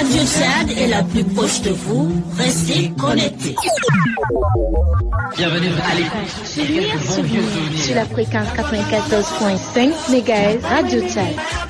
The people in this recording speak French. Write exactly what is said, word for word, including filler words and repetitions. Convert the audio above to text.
Radio Tchad est la plus proche de vous. Restez connectés. Bienvenue à l'écoute. Souvenir, souvenir, sur la fréquence quatre-vingt-quatorze virgule cinq mégahertz Radio Tchad.